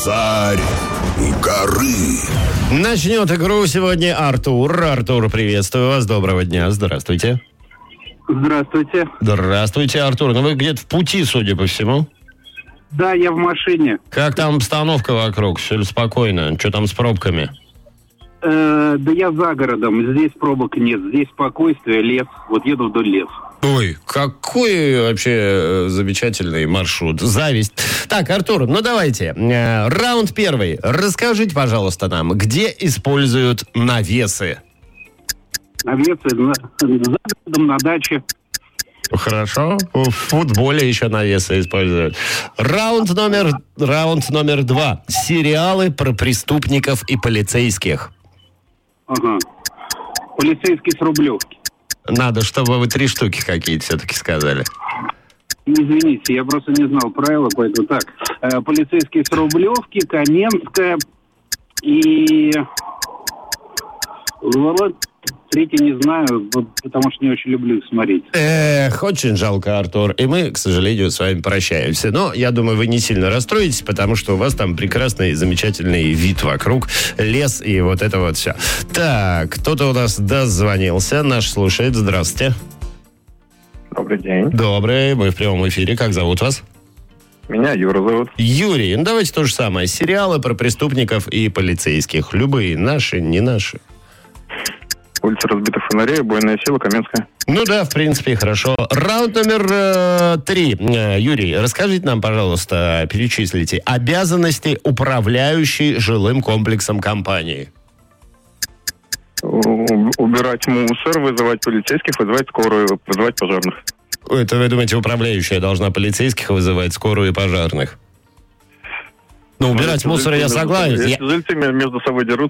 Царь горы. Начнет игру сегодня Артур. Артур, приветствую вас. Доброго дня. Здравствуйте. Здравствуйте. Здравствуйте, Артур. Ну вы где-то в пути, судя по всему. Да, я в машине. Как там обстановка вокруг? Все ли спокойно? Что там с пробками? Да я за городом. Здесь пробок нет. Здесь спокойствие, лес. Вот еду вдоль леса. Ой, какой вообще замечательный маршрут. Зависть. Так, Артур, ну давайте. Раунд первый. Расскажите, пожалуйста, нам, где используют навесы? Навесы за городом, на даче. Хорошо. В футболе еще навесы используют. Раунд номер 2. Сериалы про преступников и полицейских. Ага. Полицейский с Рублевки. Надо, чтобы вы 3 штуки какие-то все-таки сказали. Извините, я просто не знал правила, поэтому так. Полицейский с Рублевки, Каменская и... Третий не знаю, потому что не очень люблю их смотреть. Очень жалко, Артур. И мы, к сожалению, с вами прощаемся. Но, я думаю, вы не сильно расстроитесь, потому что у вас там прекрасный, замечательный вид вокруг. Лес и вот это вот все. Так, кто-то у нас дозвонился. Наш слушает. Здравствуйте. Добрый день. Добрый. Мы в прямом эфире. Как зовут вас? Меня Юра зовут. Юрий. Ну, давайте то же самое. Сериалы про преступников и полицейских. Любые. Наши, не наши. Улица разбитых фонарей, убойная сила, Каменская. Ну да, в принципе, хорошо. Раунд номер 3. Юрий, расскажите нам, пожалуйста, перечислите обязанности управляющей жилым комплексом компании. Убирать мусор, вызывать полицейских, вызывать скорую, вызывать пожарных. Это, вы думаете, управляющая должна полицейских вызывать, скорую и пожарных? Ну, убирать мусор я согласен. Если жильцы между собой дерутся,